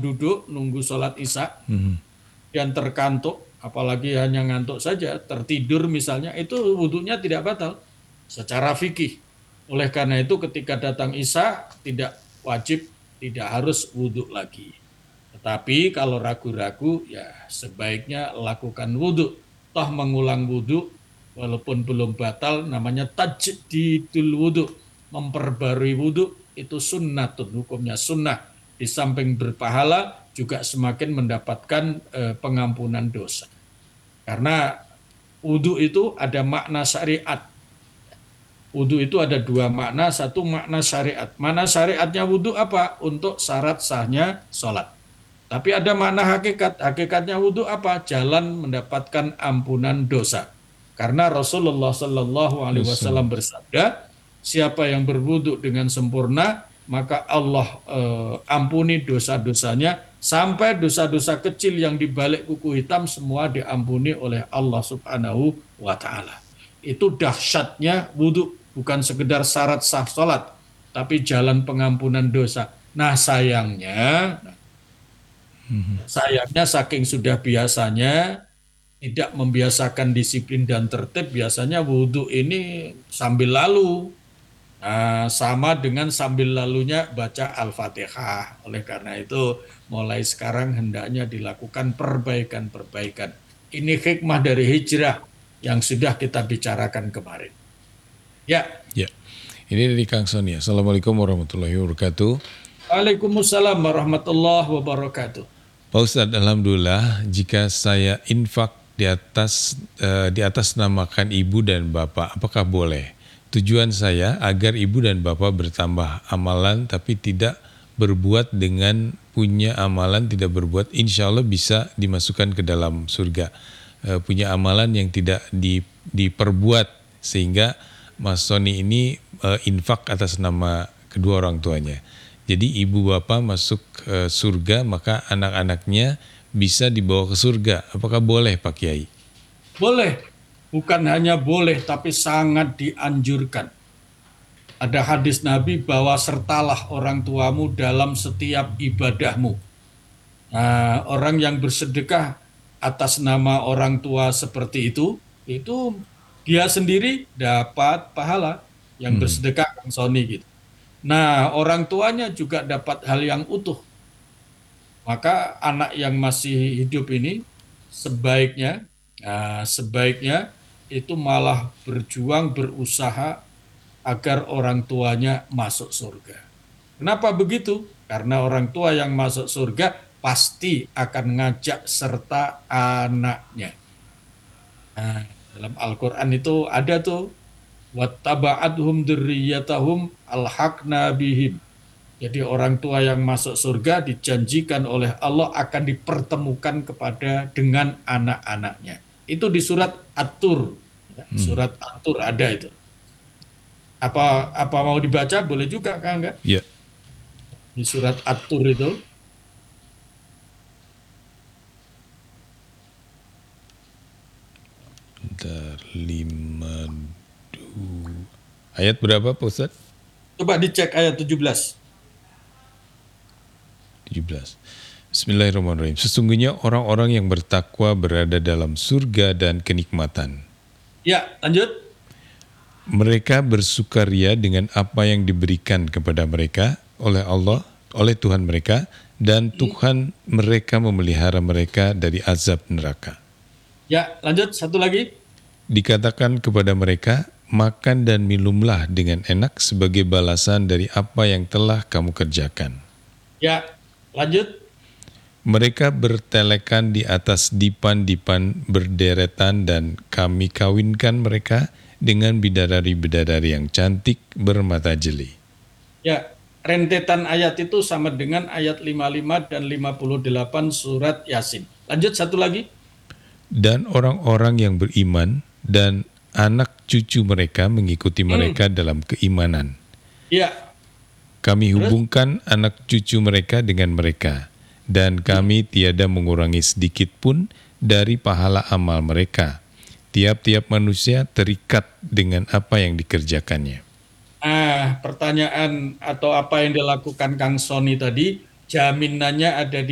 duduk nunggu sholat isya dan terkantuk, apalagi hanya ngantuk saja, tertidur misalnya, itu wudhunya tidak batal secara fikih. Oleh karena itu ketika datang isya tidak wajib, tidak harus wudhu lagi. Tetapi kalau ragu-ragu ya sebaiknya lakukan wudhu. Toh mengulang wudhu walaupun belum batal namanya tajdidul wudhu. Memperbarui wudhu itu sunnatun, hukumnya sunnah. Di samping berpahala juga semakin mendapatkan pengampunan dosa. Karena wudhu itu ada makna syariat. Wudhu itu ada dua makna, satu makna syariat. Makna syariatnya wudhu apa? Untuk syarat sahnya sholat. Tapi ada makna hakikat. Hakikatnya wudhu apa? Jalan mendapatkan ampunan dosa. Karena Rasulullah Shallallahu Alaihi Wasallam bersabda, siapa yang berwudhu dengan sempurna, maka Allah ampuni dosa-dosanya sampai dosa-dosa kecil yang di balik kuku hitam semua diampuni oleh Allah Subhanahu wa Ta'ala. Itu dahsyatnya wudhu, bukan sekedar syarat sah sholat, tapi jalan pengampunan dosa. Nah sayangnya saking sudah biasanya tidak membiasakan disiplin dan tertib, biasanya wudhu ini sambil lalu. Nah, sama dengan sambil lalunya baca Al-Fatihah. Oleh karena itu mulai sekarang hendaknya dilakukan perbaikan-perbaikan. Ini hikmah dari hijrah yang sudah kita bicarakan kemarin. Ya. Ini dari Kang Sony. Assalamualaikum warahmatullahi wabarakatuh. Waalaikumsalam warahmatullahi wabarakatuh. Pak Ustadz, alhamdulillah jika saya infak di atas namakan ibu dan bapak, apakah boleh? Tujuan saya agar ibu dan bapak bertambah amalan tapi tidak berbuat dengan punya amalan, tidak berbuat, insya Allah bisa dimasukkan ke dalam surga. Punya amalan yang tidak diperbuat, sehingga Mas Sony ini infak atas nama kedua orang tuanya. Jadi ibu bapak masuk surga, maka anak-anaknya bisa dibawa ke surga. Apakah boleh Pak Kiai? Boleh. Bukan hanya boleh, tapi sangat dianjurkan. Ada hadis Nabi bahwa sertalah orang tuamu dalam setiap ibadahmu. Nah, orang yang bersedekah atas nama orang tua seperti itu dia sendiri dapat pahala yang bersedekah Kang Sony gitu. Nah, orang tuanya juga dapat hal yang utuh. Maka anak yang masih hidup ini sebaiknya itu malah berjuang, berusaha agar orang tuanya masuk surga. Kenapa begitu? Karena orang tua yang masuk surga pasti akan ngajak serta anaknya. Nah, dalam Al-Quran itu ada tuh, wattaba'adhum dzurriyyatahum alhaqna bihim. Jadi orang tua yang masuk surga dijanjikan oleh Allah akan dipertemukan dengan anak-anaknya. Itu di surat At-Tur. Surat At-Tur ada itu. Apa mau dibaca? Boleh juga kan enggak? Iya. Di surat At-Tur itu. Bentar, 52. Ayat berapa Pak Ustadz? Coba dicek ayat 17. 17. Bismillahirrahmanirrahim. Sesungguhnya orang-orang yang bertakwa berada dalam surga dan kenikmatan. Ya, lanjut. Mereka bersukaria dengan apa yang diberikan kepada mereka oleh Allah, oleh Tuhan mereka, dan Tuhan mereka memelihara mereka dari azab neraka. Ya, lanjut. Satu lagi. Dikatakan kepada mereka, makan dan minumlah dengan enak sebagai balasan dari apa yang telah kamu kerjakan. Ya, lanjut. Mereka bertelekan di atas dipan-dipan berderetan dan kami kawinkan mereka dengan bidadari-bidadari yang cantik bermata jeli. Ya, rentetan ayat itu sama dengan ayat 55 dan 58 surat Yasin. Lanjut satu lagi. Dan orang-orang yang beriman dan anak cucu mereka mengikuti mereka dalam keimanan. Ya. Kami hubungkan anak cucu mereka dengan mereka. Dan kami tiada mengurangi sedikit pun dari pahala amal mereka. Tiap-tiap manusia terikat dengan apa yang dikerjakannya. Pertanyaan atau apa yang dilakukan Kang Sony tadi, jaminannya ada di